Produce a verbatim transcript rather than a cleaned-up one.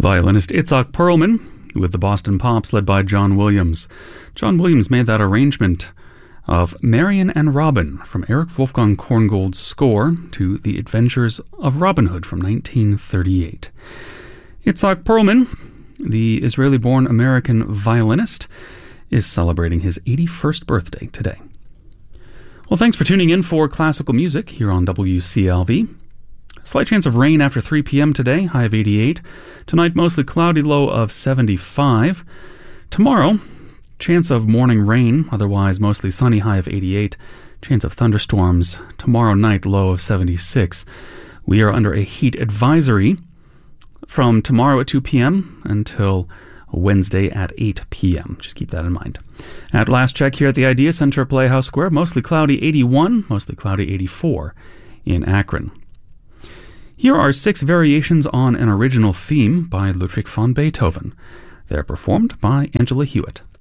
Violinist Itzhak Perlman with the Boston Pops led by John Williams. John Williams made that arrangement of Marion and Robin from Erich Wolfgang Korngold's score to The Adventures of Robin Hood from nineteen thirty-eight. Itzhak Perlman, the Israeli-born American violinist, is celebrating his eighty-first birthday today. Well, thanks for tuning in for classical music here on W C L V. Slight chance of rain after three p.m. today, high of eighty-eight. Tonight, mostly cloudy, low of seventy-five. Tomorrow, chance of morning rain, otherwise mostly sunny, high of eighty-eight. Chance of thunderstorms tomorrow night, low of seventy-six. We are under a heat advisory from tomorrow at two p.m. until Wednesday at eight p.m. Just keep that in mind. At last check here at the Idea Center Playhouse Square, mostly cloudy eighty-one, mostly cloudy eighty-four in Akron. Here are six variations on an original theme by Ludwig van Beethoven. They're performed by Angela Hewitt.